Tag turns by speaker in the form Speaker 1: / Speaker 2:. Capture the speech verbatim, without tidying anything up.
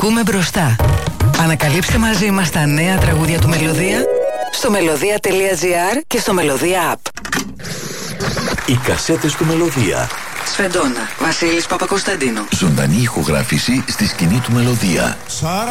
Speaker 1: Ακούμε μπροστά. Ανακαλύψτε μαζί μας τα νέα τραγούδια του Μελωδία στο μελωδία τελεία τζι άρ και στο Μελωδία App.
Speaker 2: Οι κασέτες του Μελωδία.
Speaker 1: Σφεντόνα, Βασίλης Παπακοσταντίνου.
Speaker 2: Ζωντανή ηχογράφηση στη σκηνή του Μελωδία.